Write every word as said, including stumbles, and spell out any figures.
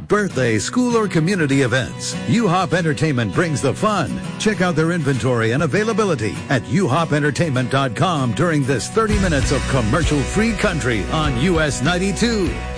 birthday, school, or community events, U-Hop Entertainment brings the fun. Check out their inventory and availability at u hop entertainment dot com during this thirty minutes of commercial-free country on U S ninety-two.